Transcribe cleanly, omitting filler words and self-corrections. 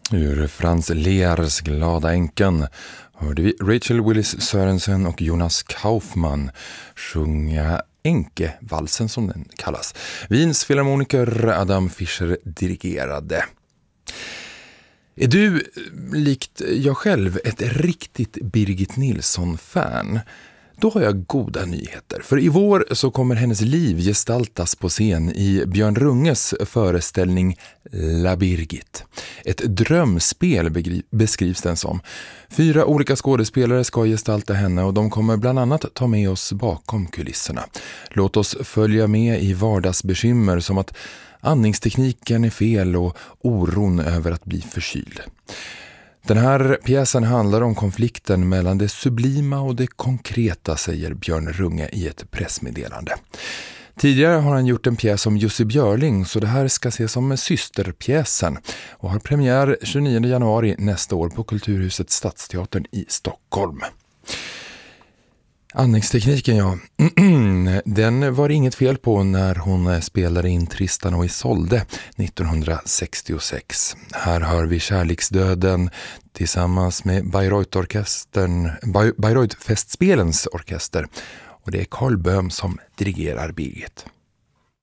Ur Frans Lears Glada änkan hörde vi Rachel Willis Sörensen och Jonas Kaufman sjunga Änkevalsen som den kallas. Wiens filharmoniker Adam Fischer dirigerade. Är du, likt jag själv, ett riktigt Birgit Nilsson-fan? Då har jag goda nyheter. För i vår så kommer hennes liv gestaltas på scen i Björn Runges föreställning La Birgit. Ett drömspel beskrivs den som. 4 olika skådespelare ska gestalta henne och de kommer bland annat ta med oss bakom kulisserna. Låt oss följa med i vardagsbekymmer som att andningstekniken är fel och oron över att bli förkyld. Den här pjäsen handlar om konflikten mellan det sublima och det konkreta, säger Björn Runge i ett pressmeddelande. Tidigare har han gjort en pjäs om Jussi Björling, så det här ska ses som systerpjäsen och har premiär 29 januari nästa år på Kulturhuset Stadsteatern i Stockholm. Andningstekniken, ja. Den var inget fel på när hon spelade in Tristan och Isolde 1966. Här hör vi Kärleksdöden tillsammans med Bayreuth-festspelens orkester. Och det är Carl Böhm som dirigerar Birgit.